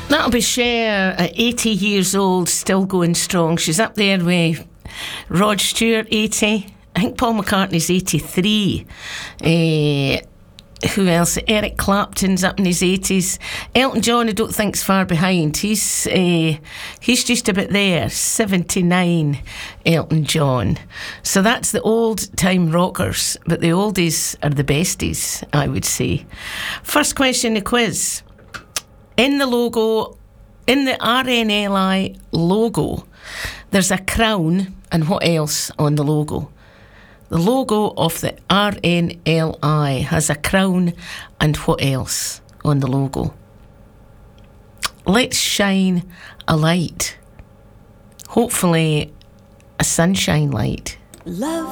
That'll be Cher at 80 years old, still going strong. She's up there with Rod Stewart, 80. I think Paul McCartney's 83. Who else? Eric Clapton's up in his 80s. Elton John, I don't think's far behind. He's just about there, 79. Elton John. So that's the old time rockers, but the oldies are the besties, I would say. First question, the quiz. In the logo, in the RNLI logo, there's a crown, and what else on the logo? The logo of the RNLI has a crown, and what else on the logo? Let's shine a light. Hopefully a sunshine light. Love.